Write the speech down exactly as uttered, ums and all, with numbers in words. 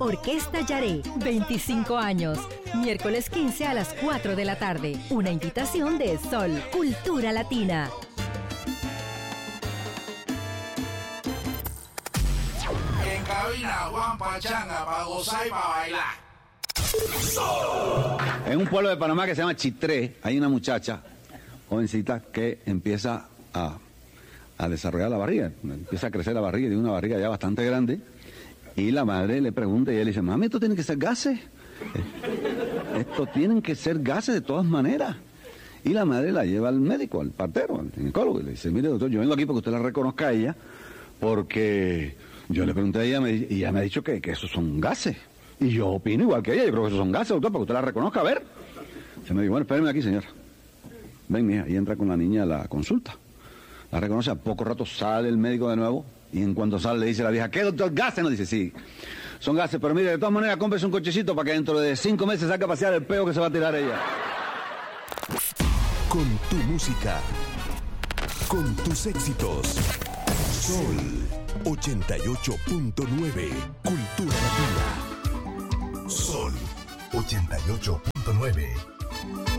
Orquesta Yaré, veinticinco años. Miércoles quince a las cuatro de la tarde. Una invitación de Sol, Cultura Latina. En cabina, Juan Pachanga, para gozar y para bailar. En un pueblo de Panamá que se llama Chitré, hay una muchacha, jovencita, que empieza a, a desarrollar la barriga, empieza a crecer la barriga, tiene una barriga ya bastante grande, y la madre le pregunta y ella le dice, mami, esto tiene que ser gases, esto tienen que ser gases de todas maneras. Y la madre la lleva al médico, al partero, al ginecólogo, y le dice, mire doctor, yo vengo aquí porque usted la reconozca a ella, porque yo le pregunté a ella y ella me ha dicho que, que esos son gases. Y yo opino igual que ella, yo creo que esos son gases, doctor, para que usted la reconozca, a ver. Se me dijo, bueno, espéreme aquí, señora. Ven, mija, y entra con la niña a la consulta. La reconoce, a poco rato sale el médico de nuevo, y en cuanto sale le dice a la vieja, ¿qué doctor? ¿Gases? No, dice, sí, son gases, pero mire, de todas maneras, cómprese un cochecito para que dentro de cinco meses saque a pasear el peo que se va a tirar ella. Con tu música, con tus éxitos. Sol ochenta y ocho punto nueve, Cultura Latina. Sol ochenta y ocho punto nueve.